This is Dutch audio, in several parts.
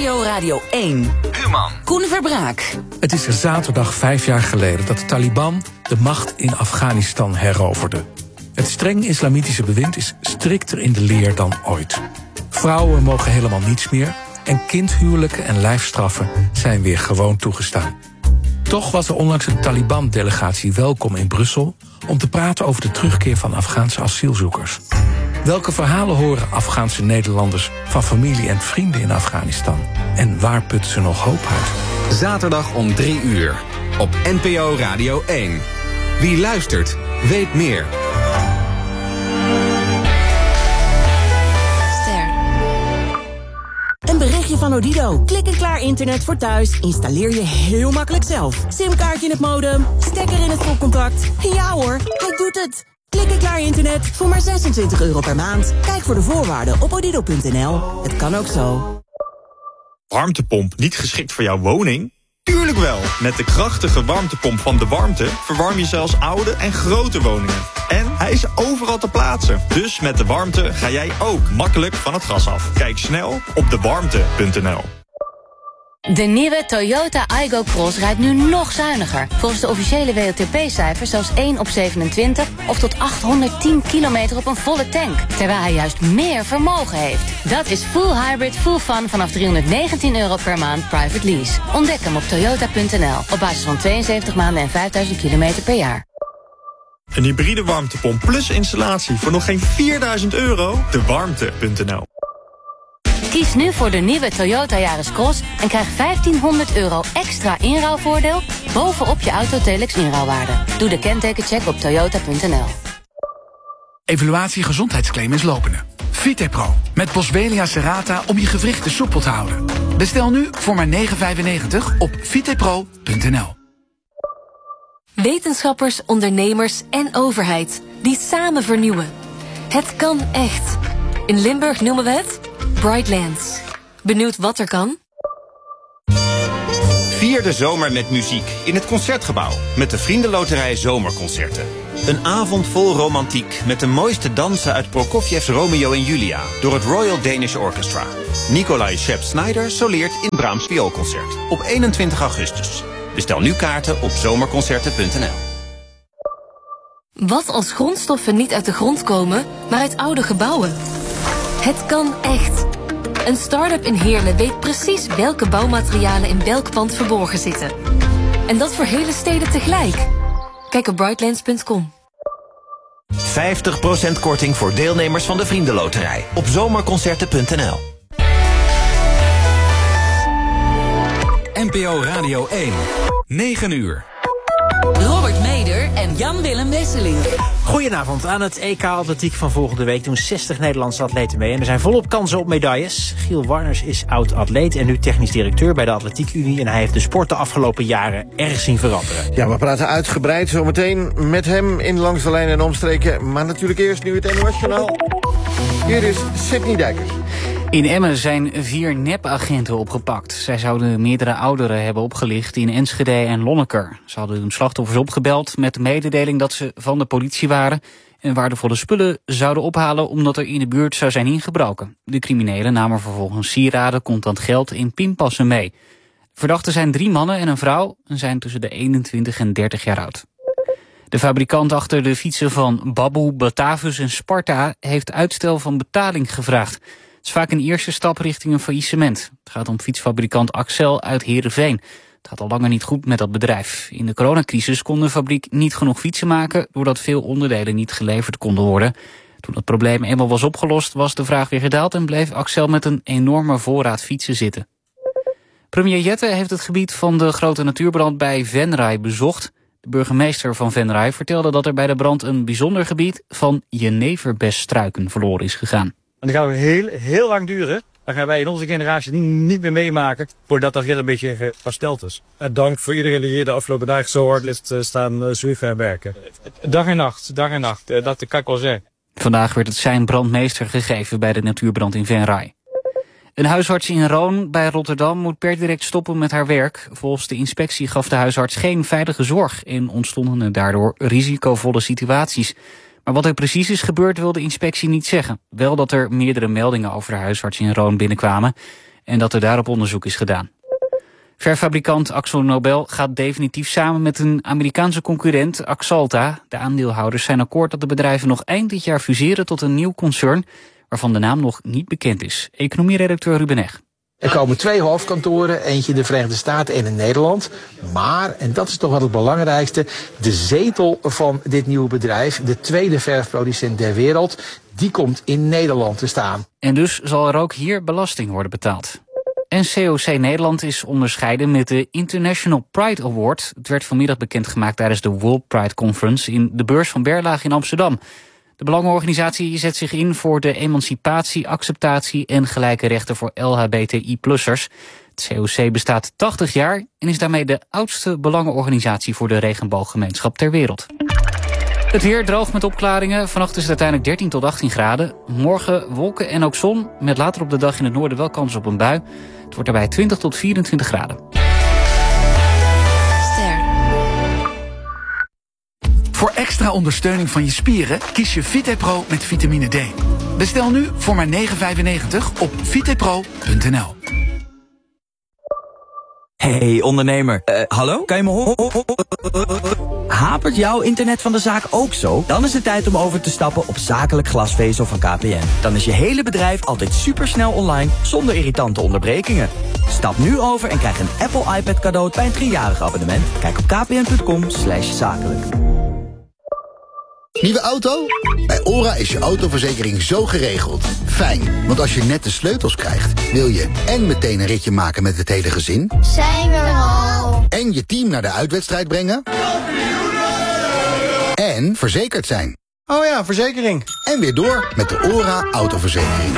NPO Radio 1. Human. Koen Verbraak. Het is zaterdag 5 jaar geleden dat de Taliban de macht in Afghanistan heroverde. Het streng islamitische bewind is strikter in de leer dan ooit. Vrouwen mogen helemaal niets meer en kindhuwelijken en lijfstraffen zijn weer gewoon toegestaan. Toch was er onlangs een Taliban-delegatie welkom in Brussel om te praten over de terugkeer van Afghaanse asielzoekers. Welke verhalen horen Afghaanse Nederlanders van familie en vrienden in Afghanistan? En waar putten ze nog hoop uit? Zaterdag om 3 uur. Op NPO Radio 1. Wie luistert, weet meer. Een berichtje van Odido. Klik en klaar internet voor thuis. Installeer je heel makkelijk zelf. Simkaartje in het modem, stekker in het stopcontact. Ja hoor, hij doet het. Klik en klaar internet voor maar €26 per maand. Kijk voor de voorwaarden op odido.nl. Het kan ook zo. Warmtepomp niet geschikt voor jouw woning? Tuurlijk wel! Met de krachtige warmtepomp van De Warmte verwarm je zelfs oude en grote woningen. En hij is overal te plaatsen. Dus met De Warmte ga jij ook makkelijk van het gas af. Kijk snel op dewarmte.nl. De nieuwe Toyota Aygo Cross rijdt nu nog zuiniger. Volgens de officiële WLTP-cijfers zelfs 1 op 27... of tot 810 kilometer op een volle tank. Terwijl hij juist meer vermogen heeft. Dat is full hybrid, full fun vanaf €319 per maand private lease. Ontdek hem op toyota.nl. Op basis van 72 maanden en 5000 kilometer per jaar. Een hybride warmtepomp plus installatie voor nog geen €4.000? Dewarmte.nl. Kies nu voor de nieuwe Toyota Yaris Cross en krijg €1.500 extra inruilvoordeel bovenop je Autotelex inruilwaarde. Doe de kentekencheck op toyota.nl. Evaluatie gezondheidsclaim is lopende. Vitepro met Boswellia serrata om je gewrichten soepel te houden. Bestel nu voor maar €9,95 op vitepro.nl. Wetenschappers, ondernemers en overheid die samen vernieuwen. Het kan echt. In Limburg noemen we het Brightlands. Benieuwd wat er kan? Vier de zomer met muziek in het Concertgebouw met de Vriendenloterij Zomerconcerten. Een avond vol romantiek met de mooiste dansen uit Prokofjevs Romeo en Julia door het Royal Danish Orchestra. Nikolai Shep-Snyder soleert in Brahms Vioolconcert op 21 augustus. Bestel nu kaarten op zomerconcerten.nl. Wat als grondstoffen niet uit de grond komen, maar uit oude gebouwen? Het kan echt. Een start-up in Heerlen weet precies welke bouwmaterialen in welk pand verborgen zitten. En dat voor hele steden tegelijk. Kijk op brightlands.com. 50% korting voor deelnemers van de Vriendenloterij op zomerconcerten.nl. NPO Radio 1. 9 uur. Robert Meder en Jan-Willem Wesseling. Goedenavond. Aan het EK Atletiek van volgende week doen 60 Nederlandse atleten mee. En er zijn volop kansen op medailles. Giel Warners is oud-atleet en nu technisch directeur bij de Atletiek Unie. En hij heeft de sport de afgelopen jaren erg zien veranderen. Ja, we praten uitgebreid zometeen met hem in Langs de Lijn en Omstreken. Maar natuurlijk eerst nu het NOS-journaal. Hier is Sidney Dijkers. In Emmen zijn 4 nepagenten opgepakt. Zij zouden meerdere ouderen hebben opgelicht in Enschede en Lonneker. Ze hadden hun slachtoffers opgebeld met de mededeling dat ze van de politie waren en waardevolle spullen zouden ophalen omdat er in de buurt zou zijn ingebroken. De criminelen namen vervolgens sieraden, contant geld en pinpassen mee. Verdachten zijn 3 mannen en een vrouw en zijn tussen de 21 en 30 jaar oud. De fabrikant achter de fietsen van Baboe, Batavus en Sparta heeft uitstel van betaling gevraagd. Het is vaak een eerste stap richting een faillissement. Het gaat om fietsfabrikant Axel uit Heerenveen. Het gaat al langer niet goed met dat bedrijf. In de coronacrisis kon de fabriek niet genoeg fietsen maken doordat veel onderdelen niet geleverd konden worden. Toen het probleem eenmaal was opgelost was de vraag weer gedaald en bleef Axel met een enorme voorraad fietsen zitten. Premier Jette heeft het gebied van de grote natuurbrand bij Venray bezocht. De burgemeester van Venray vertelde dat er bij de brand een bijzonder gebied van jeneverbesstruiken verloren is gegaan. En dat gaat heel lang duren. Dat gaan wij in onze generatie niet meer meemaken voordat dat weer een beetje hersteld is. Dank voor iedereen die hier de afgelopen dagen zo hard heeft staan zwiffen en werken. Dag en nacht, dat kan ik wel zeggen. Vandaag werd het sein brandmeester gegeven bij de natuurbrand in Venray. Een huisarts in Roon bij Rotterdam moet per direct stoppen met haar werk. Volgens de inspectie gaf de huisarts geen veilige zorg en ontstonden er daardoor risicovolle situaties. Maar wat er precies is gebeurd wil de inspectie niet zeggen. Wel dat er meerdere meldingen over de huisarts in Roon binnenkwamen. en dat er daarop onderzoek is gedaan. Verfabrikant AkzoNobel gaat definitief samen met een Amerikaanse concurrent, Axalta. De aandeelhouders zijn akkoord dat de bedrijven nog eind dit jaar fuseren tot een nieuw concern, waarvan de naam nog niet bekend is. Economieredacteur Ruben Eg. Er komen 2 hoofdkantoren, eentje in de Verenigde Staten en in Nederland. Maar, en dat is toch wel het belangrijkste, de zetel van dit nieuwe bedrijf, de tweede verfproducent ter wereld, die komt in Nederland te staan. En dus zal er ook hier belasting worden betaald. En COC Nederland is onderscheiden met de International Pride Award. Het werd vanmiddag bekendgemaakt tijdens de World Pride Conference in de beurs van Berlage in Amsterdam. De belangenorganisatie zet zich in voor de emancipatie, acceptatie en gelijke rechten voor LHBTI-plussers. Het COC bestaat 80 jaar en is daarmee de oudste belangenorganisatie voor de regenbooggemeenschap ter wereld. Het weer droog met opklaringen. Vannacht is het uiteindelijk 13 tot 18 graden. Morgen wolken en ook zon, met later op de dag in het noorden wel kans op een bui. Het wordt daarbij 20 tot 24 graden. Voor extra ondersteuning van je spieren kies je VitePro met vitamine D. Bestel nu voor maar €9,95 op vitepro.nl. Hey ondernemer, hallo? Kan je me horen? Hapert jouw internet van de zaak ook zo? Dan is het tijd om over te stappen op zakelijk glasvezel van KPN. Dan is je hele bedrijf altijd supersnel online, zonder irritante onderbrekingen. Stap nu over en krijg een Apple iPad cadeau bij een 3-jarig abonnement. Kijk op kpn.com/zakelijk. Nieuwe auto? Bij OHRA is je autoverzekering zo geregeld. Fijn, want als je net de sleutels krijgt, wil je en meteen een ritje maken met het hele gezin. Zijn we er al? En je team naar de uitwedstrijd brengen. En verzekerd zijn. Oh ja, verzekering. En weer door met de OHRA autoverzekering.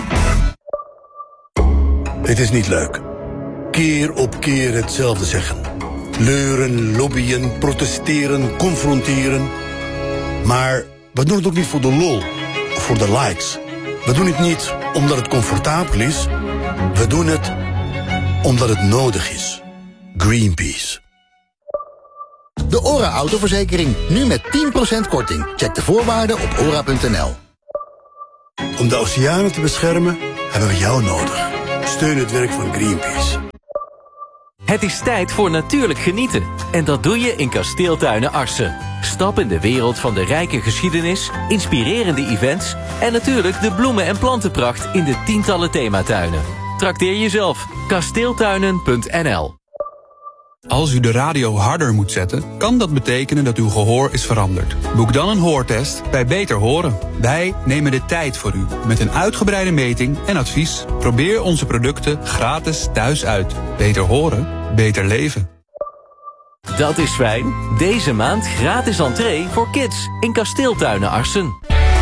Het is niet leuk. Keer op keer hetzelfde zeggen. Leuren, lobbyen, protesteren, confronteren. Maar we doen het ook niet voor de lol of voor de likes. We doen het niet omdat het comfortabel is. We doen het omdat het nodig is. Greenpeace. De OHRA autoverzekering, nu met 10% korting. Check de voorwaarden op ora.nl. Om de oceanen te beschermen hebben we jou nodig. Steun het werk van Greenpeace. Het is tijd voor natuurlijk genieten. En dat doe je in Kasteeltuinen Arsen. Stap in de wereld van de rijke geschiedenis, inspirerende events en natuurlijk de bloemen- en plantenpracht in de tientallen thematuinen. Trakteer jezelf. Kasteeltuinen.nl. Als u de radio harder moet zetten, kan dat betekenen dat uw gehoor is veranderd. Boek dan een hoortest bij Beter Horen. Wij nemen de tijd voor u met een uitgebreide meting en advies. Probeer onze producten gratis thuis uit. Beter horen, beter leven. Dat is fijn. Deze maand gratis entree voor kids in Kasteeltuinen Arsen.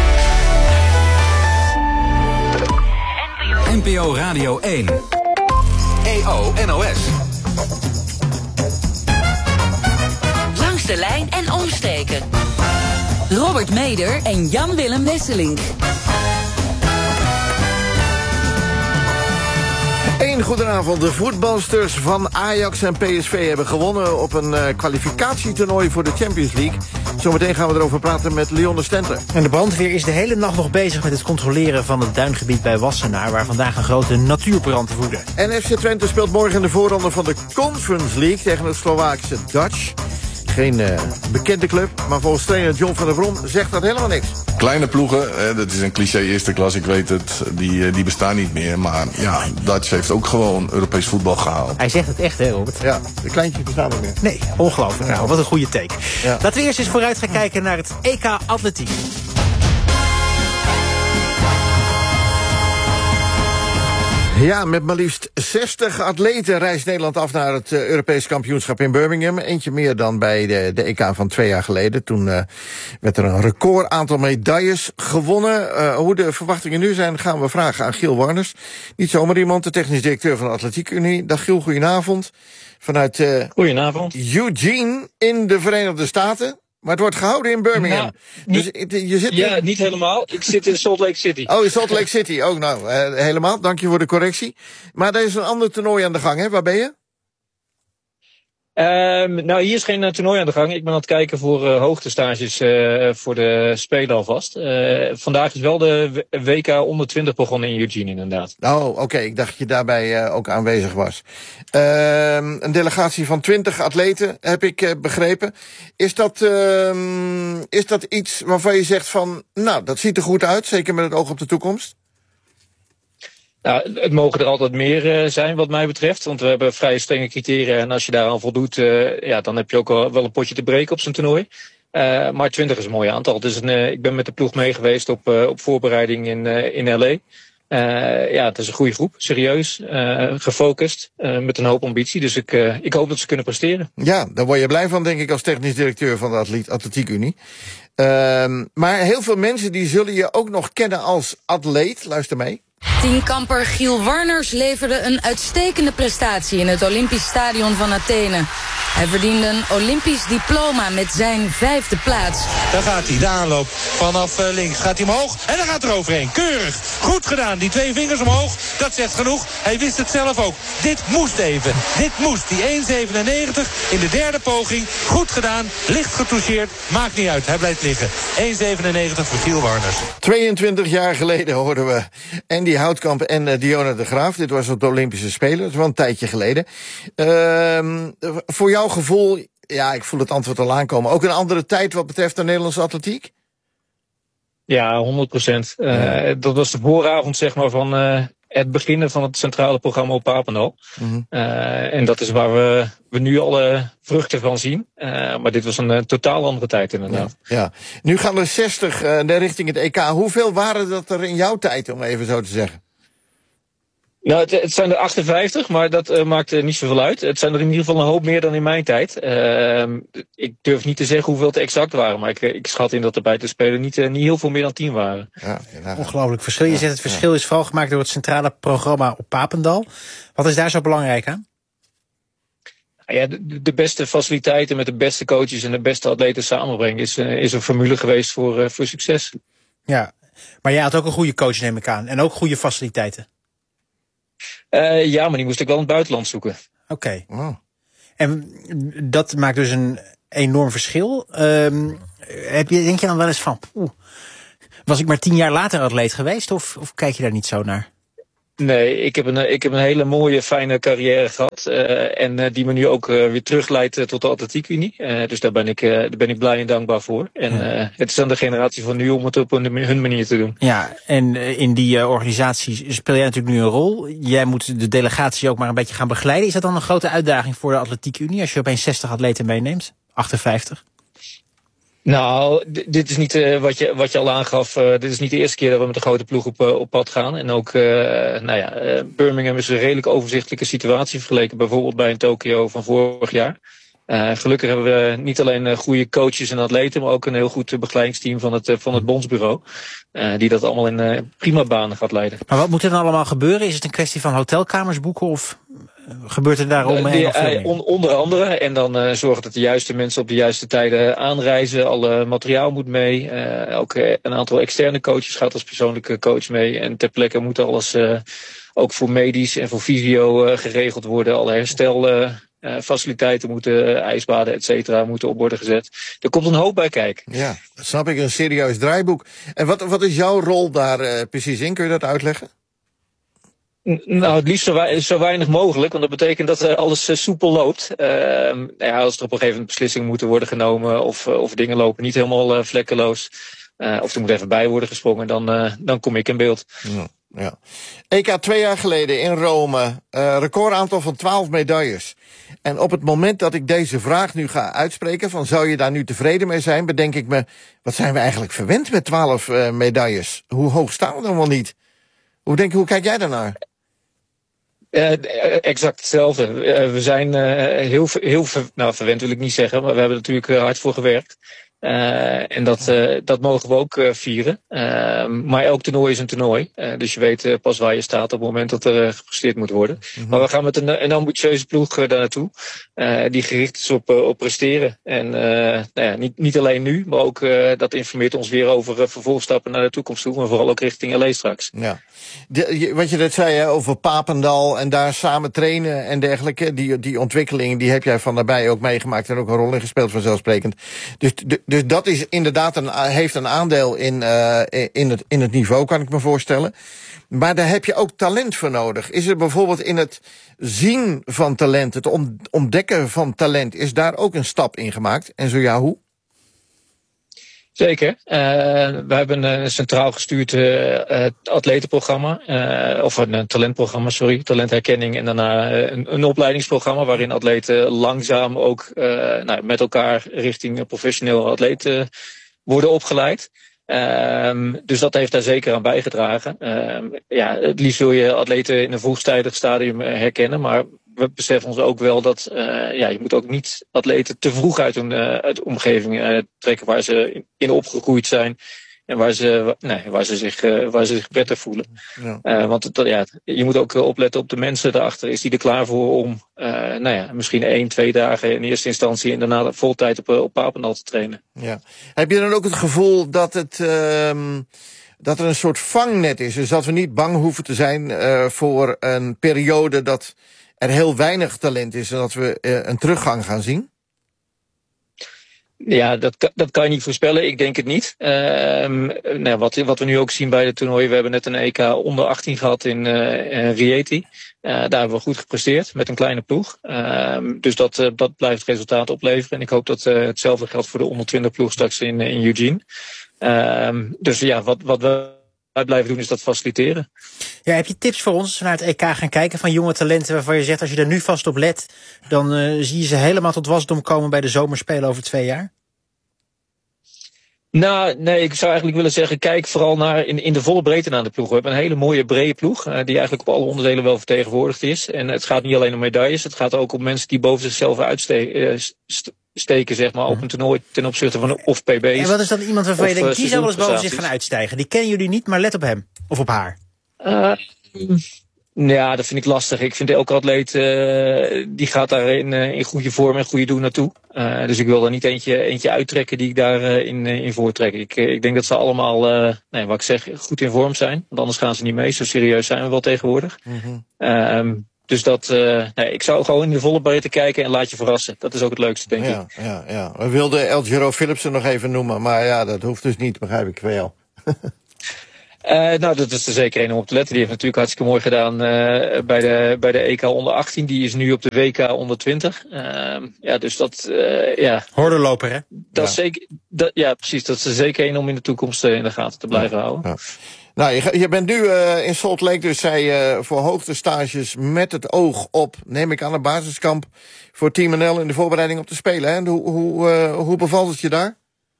NPO Radio 1. EO NOS. Langs de lijn en omsteken. Robert Meder en Jan-Willem Wesseling. Goedenavond. De voetbalsters van Ajax en PSV hebben gewonnen op een kwalificatietoernooi voor de Champions League. Zometeen gaan we erover praten met Lionne Stentler. En de brandweer is de hele nacht nog bezig met het controleren van het duingebied bij Wassenaar, waar vandaag een grote natuurbrand woedde. En FC Twente speelt morgen in de voorronde van de Conference League tegen het Slovaakse Dutch. Geen bekende club, maar volgens trainer John van der Brom zegt dat helemaal niks. Kleine ploegen, dat is een cliché eerste klas, ik weet het, die bestaan niet meer. Maar ja, Dutch heeft ook gewoon Europees voetbal gehaald. Hij zegt het echt, hè Robert? Ja, de kleintjes bestaan niet meer. Nee, ongelooflijk. Nou, wat een goede take. Ja. Laten we eerst eens vooruit gaan kijken naar het EK Atletiek. Ja, met maar liefst 60 atleten reist Nederland af naar het Europees kampioenschap in Birmingham. Eentje meer dan bij de EK van 2 jaar geleden. Toen werd er een record aantal medailles gewonnen. Hoe de verwachtingen nu zijn, gaan we vragen aan Giel Warners. Niet zomaar iemand, de technisch directeur van de Atletiek Unie. Dag Giel, goedenavond. Vanuit goedenavond. Eugene in de Verenigde Staten. Maar het wordt gehouden in Birmingham. Nou, je zit niet helemaal. Ik zit in Salt Lake City. Oh, in Salt Lake City. Ook nou, helemaal. Dank je voor de correctie. Maar er is een ander toernooi aan de gang, hè? Waar ben je? Nou, hier is geen toernooi aan de gang. Ik ben aan het kijken voor hoogtestages voor de Spelen alvast. Vandaag is wel de WK onder 20 begonnen in Eugene, inderdaad. Oh, oké. Ik dacht dat je daarbij ook aanwezig was. Een delegatie van 20 atleten, heb ik begrepen. Is dat iets waarvan je zegt van, nou, dat ziet er goed uit, zeker met het oog op de toekomst? Nou, het mogen er altijd meer zijn wat mij betreft. Want we hebben vrij strenge criteria. En als je daar aan voldoet, dan heb je ook wel een potje te breken op zo'n toernooi. Maar 20 is een mooi aantal. Dus ik ben met de ploeg mee geweest op voorbereiding in L.A. Het is een goede groep. Serieus, gefocust, met een hoop ambitie. Dus ik hoop dat ze kunnen presteren. Ja, daar word je blij van, denk ik, als technisch directeur van de Atletiek Unie. Maar heel veel mensen die zullen je ook nog kennen als atleet. Luister mee. Tienkamper Giel Warners leverde een uitstekende prestatie in het Olympisch Stadion van Athene. Hij verdiende een Olympisch diploma met zijn 5e plaats. Daar gaat hij, de aanloop vanaf links. Gaat hij omhoog en dan gaat er overheen. Keurig, goed gedaan. Die 2 vingers omhoog, dat zegt genoeg. Hij wist het zelf ook. Dit moest even. Dit moest. Die 1,97 in de 3e poging. Goed gedaan, licht getoucheerd. Maakt niet uit, hij blijft liggen. 1,97 voor Giel Warners. 22 jaar geleden hoorden we Andy Houtkamp en Dionne de Graaf. Dit was op de Olympische Spelen. Dat is wel een tijdje geleden. Voor jouw gevoel, ja, ik voel het antwoord al aankomen, ook een andere tijd wat betreft de Nederlandse atletiek? Ja, 100%. Dat was de vooravond, zeg maar, van het beginnen van het centrale programma op Papendal. Mm-hmm. En dat is waar we nu alle vruchten van zien. Maar dit was een totaal andere tijd, inderdaad. Ja. Nu gaan er 60 richting het EK. Hoeveel waren dat er in jouw tijd, om even zo te zeggen? Nou, het zijn er 58, maar dat maakt niet zoveel uit. Het zijn er in ieder geval een hoop meer dan in mijn tijd. Ik durf niet te zeggen hoeveel het exact waren, maar ik schat in dat er bij te spelen niet heel veel meer dan 10 waren. Ja, ongelooflijk verschil. Je zegt het verschil is vooral gemaakt door het centrale programma op Papendal. Wat is daar zo belangrijk aan? Ja, de beste faciliteiten met de beste coaches en de beste atleten samenbrengen is een formule geweest voor succes. Ja, maar jij had ook een goede coach, neem ik aan. En ook goede faciliteiten. Ja, maar die moest ik wel in het buitenland zoeken. Oké. Wow. En dat maakt dus een enorm verschil. Denk je dan wel eens van, was ik maar 10 jaar later atleet geweest? Of kijk je daar niet zo naar? Nee, ik heb een hele mooie, fijne carrière gehad. En die me nu ook weer terugleidt tot de Atletiek Unie. Dus daar ben ik blij en dankbaar voor. En het is aan de generatie van nu om het op hun manier te doen. Ja, en in die organisatie speel jij natuurlijk nu een rol. Jij moet de delegatie ook maar een beetje gaan begeleiden. Is dat dan een grote uitdaging voor de Atletiek Unie als je opeens 60 atleten meeneemt? 58? Nou, dit is niet wat je al aangaf. Dit is niet de eerste keer dat we met een grote ploeg op pad gaan. En ook, Birmingham is een redelijk overzichtelijke situatie vergeleken bijvoorbeeld bij een Tokio van vorig jaar. Gelukkig hebben we niet alleen goede coaches en atleten, maar ook een heel goed begeleidingsteam van het bondsbureau. Die dat allemaal in prima banen gaat leiden. Maar wat moet er dan allemaal gebeuren? Is het een kwestie van hotelkamers boeken of gebeurt er daaromheen nog veel meer? Onder andere. En dan zorgen dat de juiste mensen op de juiste tijden aanreizen. Alle materiaal moet mee. Ook een aantal externe coaches gaat als persoonlijke coach mee. En ter plekke moet alles ook voor medisch en voor fysio geregeld worden. Alle herstelfaciliteiten moeten, ijsbaden, et cetera, moeten op worden gezet. Er komt een hoop bij kijken. Ja, dat snap ik. Een serieus draaiboek. En wat is jouw rol daar precies in? Kun je dat uitleggen? Nou, het liefst zo weinig mogelijk, want dat betekent dat alles soepel loopt. Als er op een gegeven moment beslissingen moeten worden genomen of dingen lopen niet helemaal vlekkeloos, of er moet even bij worden gesprongen, dan kom ik in beeld. Ja. EK 2 jaar geleden in Rome, recordaantal van 12 medailles. En op het moment dat ik deze vraag nu ga uitspreken, van zou je daar nu tevreden mee zijn, bedenk ik me, wat zijn we eigenlijk verwend met 12 medailles? Hoe hoog staan we dan wel niet? Hoe kijk jij daarnaar? Exact hetzelfde. We zijn heel verwend wil ik niet zeggen, maar we hebben er natuurlijk hard voor gewerkt. En dat mogen we ook vieren. Maar elk toernooi is een toernooi. Dus je weet pas waar je staat op het moment dat er gepresteerd moet worden. Mm-hmm. Maar we gaan met een ambitieuze ploeg daar naartoe. Die gericht is op presteren. En niet alleen nu, maar ook dat informeert ons weer over vervolgstappen naar de toekomst toe. Maar vooral ook richting LA straks. Ja. Wat je net zei hè, over Papendal en daar samen trainen en dergelijke. Die ontwikkelingen die heb jij van nabij ook meegemaakt en ook een rol in gespeeld vanzelfsprekend. Dus dat is inderdaad heeft een aandeel in het niveau, kan ik me voorstellen. Maar daar heb je ook talent voor nodig. Is er bijvoorbeeld in het zien van talent, het ontdekken van talent, is daar ook een stap in gemaakt? En zo ja, hoe? Zeker. We hebben een centraal gestuurd atletenprogramma. Of een talentprogramma, talentherkenning. En daarna een opleidingsprogramma waarin atleten langzaam ook met elkaar richting professioneel atleten worden opgeleid. Dus dat heeft daar zeker aan bijgedragen. Het liefst wil je atleten in een vroegtijdig stadium herkennen, maar we beseffen ons ook wel dat je moet ook niet atleten te vroeg uit de omgeving trekken waar ze in opgegroeid zijn en waar ze zich prettig voelen. Ja. Want je moet ook opletten op de mensen daarachter. Is die er klaar voor om misschien 1-2 dagen in eerste instantie en daarna vol tijd op Papendal te trainen? Ja. Heb je dan ook het gevoel dat dat er een soort vangnet is? Dus dat we niet bang hoeven te zijn voor een periode dat er heel weinig talent is en dat we een teruggang gaan zien? Ja, dat kan je niet voorspellen. Ik denk het niet. Wat we nu ook zien bij de toernooi. We hebben net een EK onder 18 gehad in Rieti. Daar hebben we goed gepresteerd met een kleine ploeg. Dus dat blijft resultaat opleveren. En ik hoop dat hetzelfde geldt voor de onder 20 ploeg straks in Eugene. Wat we blijven doen is dat faciliteren. Ja, heb je tips voor ons als we naar het EK gaan kijken van jonge talenten waarvan je zegt als je daar nu vast op let, dan zie je ze helemaal tot wasdom komen bij de zomerspelen over 2 jaar? Nou, nee, ik zou eigenlijk willen zeggen, kijk vooral naar in de volle breedte naar de ploeg. We hebben een hele mooie brede ploeg, die eigenlijk op alle onderdelen wel vertegenwoordigd is. En het gaat niet alleen om medailles, het gaat ook om mensen die boven zichzelf uitsteken, zeg maar, op een toernooi ten opzichte van of PB's. En wat is dan iemand waarvan je denkt, die zou wel eens boven zich gaan uitstijgen? Die kennen jullie niet, maar let op hem of op haar. Ja, dat vind ik lastig. Ik vind elke atleet die gaat daar in goede vorm en goede doen naartoe. Dus ik wil er niet eentje uittrekken die ik daarin in voortrek. Ik denk dat ze allemaal, wat ik zeg, goed in vorm zijn. Want anders gaan ze niet mee. Zo serieus zijn we wel tegenwoordig. Mm-hmm. Dus ik zou gewoon in de volle breedte kijken en laat je verrassen. Dat is ook het leukste, denk ik. Ja. We wilden El Giro Philipsen nog even noemen. Maar ja, dat hoeft dus niet, begrijp ik wel. Dat is er zeker één om op te letten. Die heeft natuurlijk hartstikke mooi gedaan bij de EK onder 18. Die is nu op de WK onder 20. Dus dat... Hordenloper, hè? Dat is zeker, precies. Dat is er zeker één om in de toekomst in de gaten te blijven houden. Ja. Nou, je bent nu in Salt Lake, dus zei je voor hoogtestages met het oog op, neem ik aan, een basiskamp voor Team NL in de voorbereiding op te spelen. Hè? Hoe bevalt het je daar?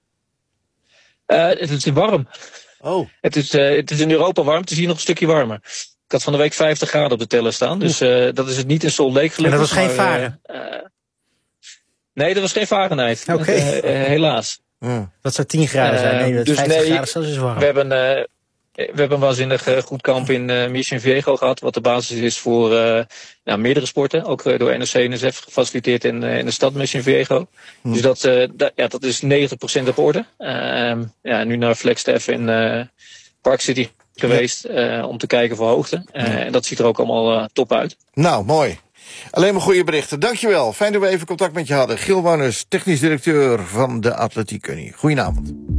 Het is warm. Oh. Het is in Europa warm, het is hier nog een stukje warmer. Ik had van de week 50 graden op de teller staan, dus dat is het niet in Salt Lake gelukkig. En dat was geen varen? Nee, dat was geen Fahrenheit. Oké. Helaas. Dat zou 10 graden zijn. Nee, dus 50 graden zelfs is warm. We hebben een waanzinnig goed kamp in Mission Viejo gehad, wat de basis is voor meerdere sporten. Ook door NOC-NSF gefaciliteerd in de stad Mission Viejo. Dus dat is 90% op orde. Nu naar Flagstaff in Park City geweest om te kijken voor hoogte. En dat ziet er ook allemaal top uit. Nou, mooi. Alleen maar goede berichten. Dankjewel. Fijn dat we even contact met je hadden. Giel Warners, technisch directeur van de Atletiek Unie. Goedenavond.